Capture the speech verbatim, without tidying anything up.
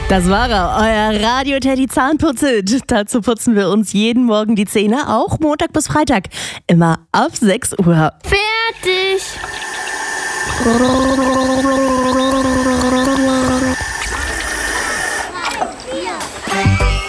Das war er, euer Radio Teddy Zahnputzit. Dazu putzen wir uns jeden Morgen die Zähne, auch Montag bis Freitag, immer ab sechs Uhr. Fertig!